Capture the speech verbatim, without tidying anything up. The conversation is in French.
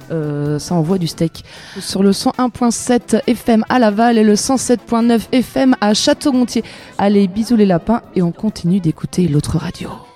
Euh, ça envoie du steak. Sur le cent un virgule sept F M à Laval et le cent sept virgule neuf F M à Château-Gontier. Allez, bisous les lapins et on continue d'écouter l'autre radio.